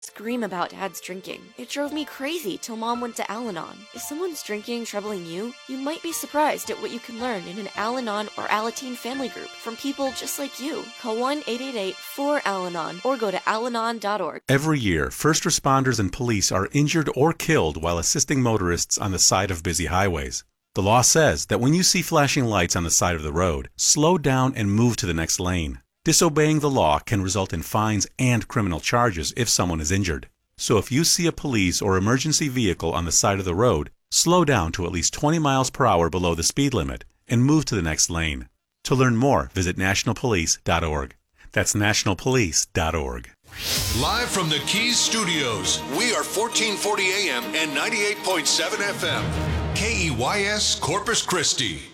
scream about Dad's drinking. It drove me crazy till Mom went to Al-Anon. Is someone's drinking troubling you? You might be surprised at what you can learn in an Al-Anon or Alateen family group from people just like you. Call 1-888-4-AL-ANON or go to alanon.org. Every year, first responders and police are injured or killed while assisting motorists on the side of busy highways. The law says that when you see flashing lights on the side of the road, slow down and move to the next lane. Disobeying the law can result in fines and criminal charges if someone is injured. So if you see a police or emergency vehicle on the side of the road, slow down to at least 20 miles per hour below the speed limit and move to the next lane. To learn more, visit nationalpolice.org. That's nationalpolice.org. Live from the Keys Studios, we are 1440 AM and 98.7 FM. KEYS Corpus Christi.